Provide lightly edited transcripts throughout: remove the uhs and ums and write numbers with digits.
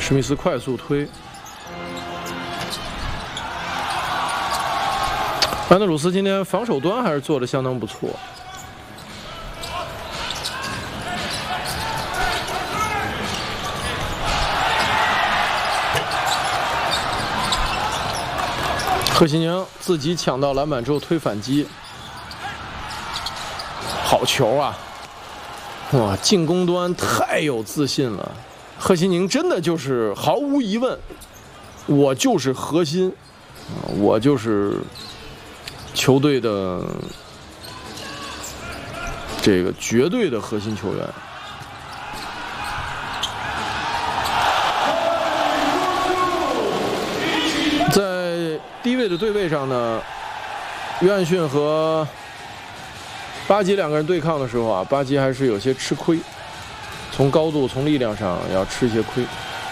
史密斯快速推，安德鲁斯今天防守端还是做得相当不错。贺西宁自己抢到篮板之后推反击，好球啊！哇，进攻端太有自信了。贺西宁真的就是毫无疑问，我就是核心，我就是球队的这个绝对的核心球员。在低位的对位上呢，约翰逊和巴基两个人对抗的时候啊，巴基还是有些吃亏，从高度、从力量上要吃一些亏。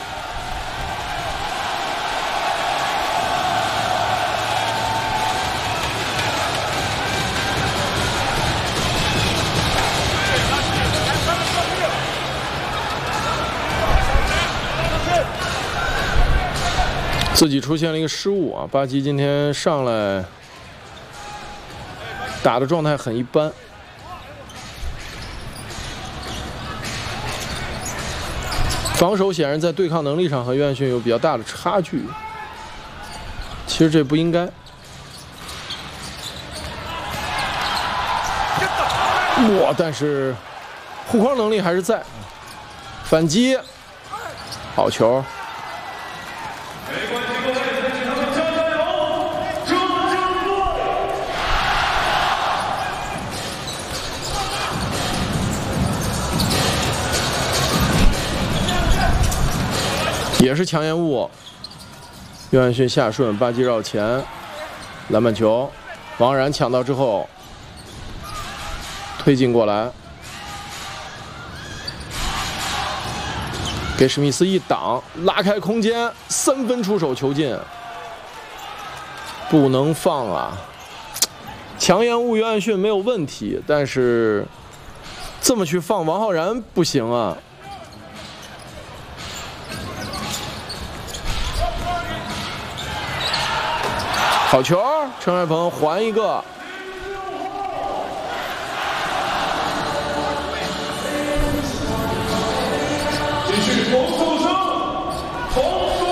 自己出现了一个失误啊！巴基今天上来打的状态很一般。防守显然在对抗能力上和约翰逊有比较大的差距，其实这不应该。哇！但是护框能力还是在。反击，好球！也是强延误，约翰逊下顺，巴基绕前，篮板球，王冉抢到之后推进过来，给史密斯一挡，拉开空间，3分出手球进，不能放啊！强延误约翰逊没有问题，但是这么去放王浩然不行啊！好球，陈海鹏还一个。继续投手声，投手。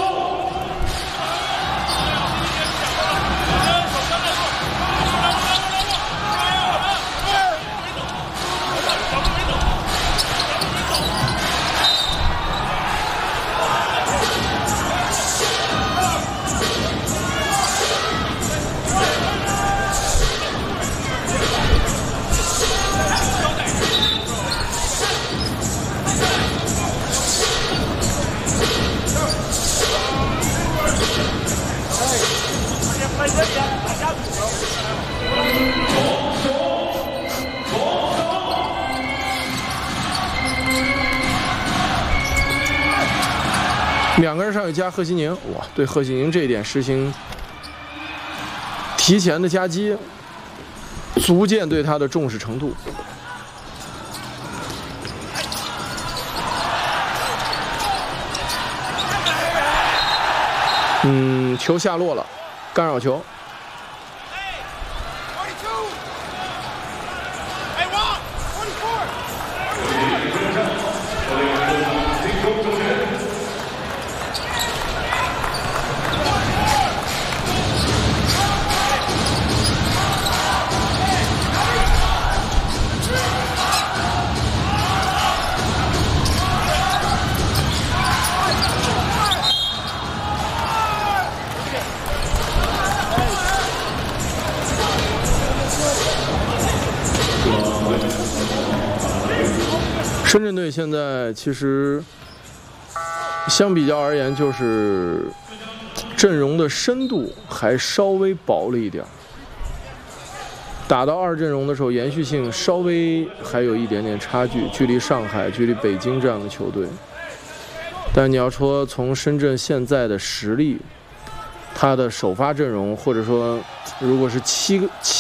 两个人上去加贺西宁，哇，对贺西宁这一点实行提前的夹击，足见对他的重视程度。球下落了，干扰球。深圳队现在其实相比较而言，就是阵容的深度还稍微薄了一点。打到2阵容的时候，延续性稍微还有一点点差距，距离上海、距离北京这样的球队。但你要说从深圳现在的实力，他的首发阵容，或者说如果是7